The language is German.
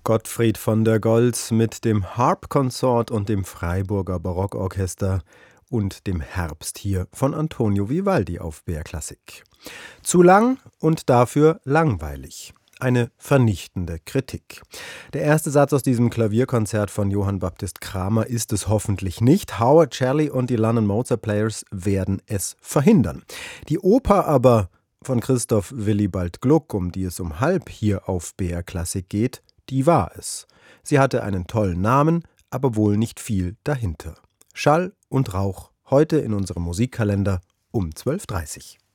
Gottfried von der Goltz mit dem Harp-Consort und dem Freiburger Barockorchester und dem Herbst hier von Antonio Vivaldi auf BR Klassik. Zu lang und dafür langweilig. Eine vernichtende Kritik. Der erste Satz aus diesem Klavierkonzert von Johann Baptist Cramer ist es hoffentlich nicht. Howard Shelley und die London Mozart Players werden es verhindern. Die Oper aber von Christoph Willibald Gluck, um die es um halb hier auf BR Klassik geht, die war es. Sie hatte einen tollen Namen, aber wohl nicht viel dahinter. Schall und Rauch, heute in unserem Musikkalender um 12:30 Uhr.